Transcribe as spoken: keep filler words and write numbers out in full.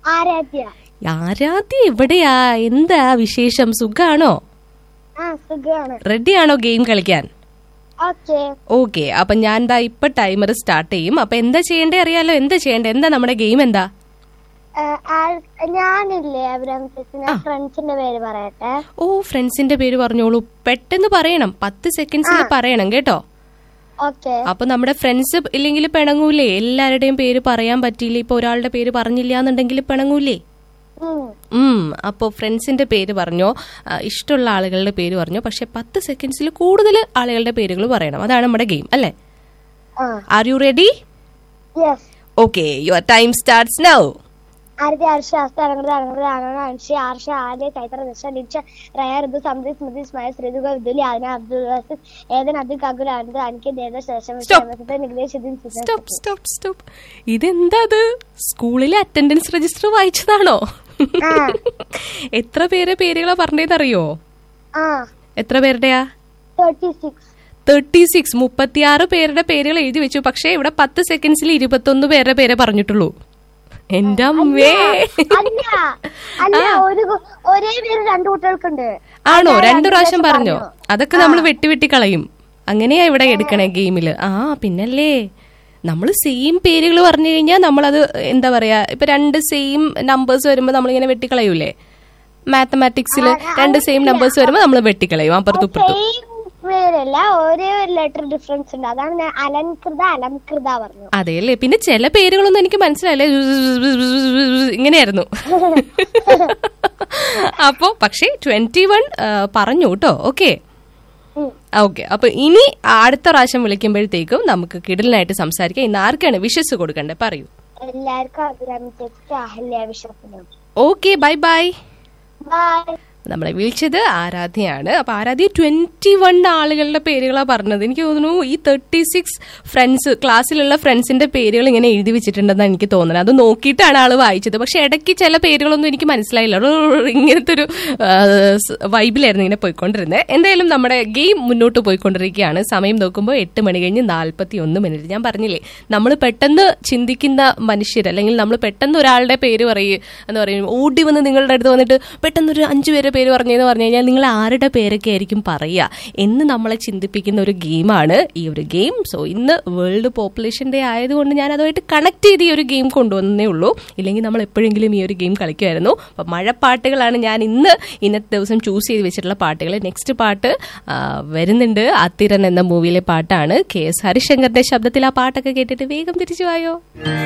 ആരാധ്യ. ആരാധ്യ എവിടെയാ? എന്താ വിശേഷം? സുഖാണോ? റെഡിയാണോ ഗെയിം കളിക്കാൻ? ഓക്കെ, അപ്പൊ ഞാൻ ദാ ഇപ്പൊ ടൈമർ സ്റ്റാർട്ട് ചെയ്യും. അപ്പൊ എന്താ ചെയ്യണ്ടേ അറിയാലോ? എന്താ ചെയ്യണ്ടേ? എന്താ നമ്മുടെ ഗെയിം? എന്താ? ഞാനില്ലേ ഫ്രണ്ട്സിന്റെ പേര് പറയട്ടെ. ഓ, ഫ്രണ്ട്സിന്റെ പേര് പറഞ്ഞോളൂ. പെട്ടെന്ന് പറയണം, പത്ത് സെക്കൻഡ്സിൽ പറയണം കേട്ടോ. അപ്പൊ നമ്മുടെ ഫ്രണ്ട്സ് ഇല്ലെങ്കിൽ പിണങ്ങൂലേ? എല്ലാവരുടെയും പേര് പറയാൻ പറ്റിയില്ല. ഇപ്പൊ ഒരാളുടെ പേര് പറഞ്ഞില്ല എന്നുണ്ടെങ്കിൽ പിണങ്ങൂലേ? ഉം അപ്പൊ ഫ്രണ്ട്സിന്റെ പേര് പറഞ്ഞോ, ഇഷ്ടമുള്ള ആളുകളുടെ പേര് പറഞ്ഞോ. പക്ഷെ പത്ത് സെക്കൻഡ്സിൽ കൂടുതൽ ആളുകളുടെ പേരുകൾ പറയണം. അതാണ് നമ്മുടെ ഗെയിം അല്ലേ? Are you ready? Okay, your time starts now. ആരതി, ഹർഷ, ഹസ്ത, അലങ്കൃത, അലങ്കൃത, ആനന്ദ, അൻഷി, ആർഷ, ആദ്യ, ചൈത്ര, ദശ, ലിക്ഷ, റയ, ഋതു, സമൃദ്ധി, സ്മൃതി, സ്മയ, ശ്രീതുക, വിദുലി, ആദിന, അബ്ദുൽ വസിഫ്, ഏതൻ, അബ്ദുൽ കഗുൽ, ആനന്ദ്, അനിക്ക്, ദേവ, ശേഷം, ഇതെന്താ? സ്കൂളിലെ അറ്റൻഡൻസ് രജിസ്റ്റർ വായിച്ചതാണോ? എത്ര പേരെ പേരുകളാ പറഞ്ഞതെന്നറിയോ? എത്ര പേരുടെയാ? തേർട്ടി സിക്സ് മുപ്പത്തിയാറ് പേരുടെ പേരുകൾ എഴുതി വെച്ചു. പക്ഷെ ഇവിടെ പത്ത് സെക്കൻഡ്സിൽ ഇരുപത്തൊന്ന് പേരുടെ പേരെ പറഞ്ഞിട്ടുള്ളൂ. എന്റെ അമ്മേ, ആണോ? രണ്ടു പ്രാവശ്യം പറഞ്ഞോ? അതൊക്കെ നമ്മൾ വെട്ടി വെട്ടി കളയും. അങ്ങനെയാ ഇവിടെ എടുക്കണേ ഗെയിമില്. ആ പിന്നല്ലേ, നമ്മൾ സെയിം പേരുകൾ പറഞ്ഞു കഴിഞ്ഞാൽ നമ്മളത് എന്താ പറയാ, ഇപ്പൊ രണ്ട് സെയിം നമ്പേഴ്സ് വരുമ്പോ നമ്മളിങ്ങനെ വെട്ടിക്കളയൂലേ? മാത്തമാറ്റിക്സിൽ രണ്ട് സെയിം നമ്പേഴ്സ് വരുമ്പോ നമ്മൾ വെട്ടിക്കളയും അപ്പുറത്തും ഇപ്പുറത്തും. അതെയല്ലേ? പിന്നെ ചില പേരുകളൊന്നും എനിക്ക് മനസ്സിലായില്ലേ, ഇങ്ങനെയായിരുന്നു. അപ്പൊ പക്ഷെ ട്വന്റി വൺ പറഞ്ഞു കേട്ടോ. ഓക്കെ ഓക്കെ അപ്പൊ ഇനി അടുത്ത പ്രാവശ്യം വിളിക്കുമ്പോഴത്തേക്കും നമുക്ക് കിടലിനായിട്ട് സംസാരിക്കാം. ഇന്ന് ആർക്കാണ് വിഷസ് കൊടുക്കണ്ടേ? പറയൂ. Okay, bye bye. നമ്മളെ വിളിച്ചത് ആരാധ്യയാണ്. അപ്പൊ ആരാധ്യ ട്വന്റി വൺ ആളുകളുടെ പേരുകളാ പറഞ്ഞത്. എനിക്ക് തോന്നുന്നു ഈ തേർട്ടി സിക്സ് ഫ്രണ്ട്സ്, ക്ലാസ്സിലുള്ള ഫ്രണ്ട്സിന്റെ പേരുകൾ ഇങ്ങനെ എഴുതി വെച്ചിട്ടുണ്ടെന്നാണ് എനിക്ക് തോന്നുന്നത്. അത് നോക്കിയിട്ടാണ് ആള് വായിച്ചത്. പക്ഷെ ഇടയ്ക്ക് ചില പേരുകളൊന്നും എനിക്ക് മനസ്സിലായില്ല. ഇങ്ങനത്തെ ഒരു വൈബിലായിരുന്നു ഇങ്ങനെ പോയിക്കൊണ്ടിരുന്നത്. എന്തായാലും നമ്മുടെ ഗെയിം മുന്നോട്ട് പോയിക്കൊണ്ടിരിക്കുകയാണ്. സമയം നോക്കുമ്പോൾ എട്ട് മണി കഴിഞ്ഞ് നാൽപ്പത്തി ഒന്ന് മിനിറ്റ്. ഞാൻ പറഞ്ഞില്ലേ, നമ്മൾ പെട്ടെന്ന് ചിന്തിക്കുന്ന മനുഷ്യർ, അല്ലെങ്കിൽ നമ്മൾ പെട്ടെന്ന് ഒരാളുടെ പേര് പറയും എന്ന് പറയും, ഓടി വന്ന് നിങ്ങളുടെ അടുത്ത് വന്നിട്ട് പെട്ടെന്ന് ഒരു അഞ്ചു പേരെ പേര് പറഞ്ഞെന്ന് പറഞ്ഞു കഴിഞ്ഞാൽ നിങ്ങൾ ആരുടെ പേരൊക്കെ ആയിരിക്കും പറയുക എന്ന് നമ്മളെ ചിന്തിപ്പിക്കുന്ന ഒരു ഗെയിമാണ് ഈ ഒരു ഗെയിം. സോ ഇന്ന് വേൾഡ് പോപ്പുലേഷൻ ഡേ ആയതുകൊണ്ട് ഞാൻ അതുമായിട്ട് കണക്ട് ചെയ്ത് ഈ ഒരു ഗെയിം കൊണ്ടുവന്നേ ഉള്ളൂ. ഇല്ലെങ്കിൽ നമ്മൾ എപ്പോഴെങ്കിലും ഈ ഒരു ഗെയിം കളിക്കുമായിരുന്നു. അപ്പം മഴപ്പാട്ടുകളാണ് ഞാൻ ഇന്ന് ഇന്നത്തെ ദിവസം ചൂസ് ചെയ്ത് വെച്ചിട്ടുള്ള പാട്ടുകൾ. നെക്സ്റ്റ് പാട്ട് വരുന്നുണ്ട്. അത്തിരൻ എന്ന മൂവിയിലെ പാട്ടാണ്. കെ എസ് ഹരിശങ്കറിന്റെ ശബ്ദത്തിൽ ആ പാട്ടൊക്കെ കേട്ടിട്ട് വേഗം തിരിച്ചു പോയോ.